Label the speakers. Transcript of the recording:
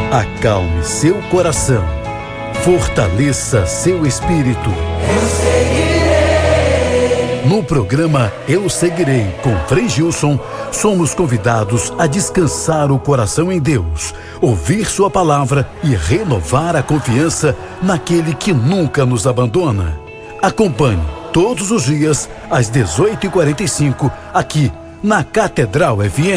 Speaker 1: Acalme seu coração. Fortaleça seu espírito.
Speaker 2: Eu seguirei.
Speaker 1: No programa Eu Seguirei, com Frei Gilson, somos convidados a descansar o coração em Deus, ouvir sua palavra e renovar a confiança naquele que nunca nos abandona. Acompanhe todos os dias, às 18h45, aqui na Catedral FM.